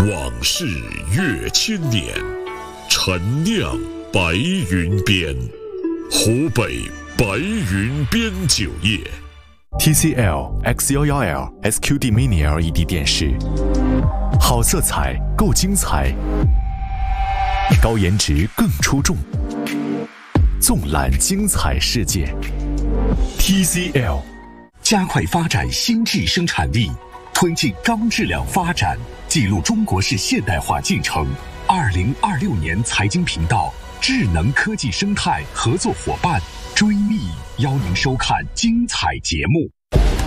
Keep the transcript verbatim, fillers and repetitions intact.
往事越千年，陈酿白云边，湖北白云边酒业。 T C L X 一一 L S Q D Mini L E D 电视，好色彩够精彩，高颜值更出众，纵览精彩世界。T C L 加快发展新质生产力，推进高质量发展，记录中国式现代化进程。二零二六年财经频道智能科技生态合作伙伴追觅，邀您收看精彩节目。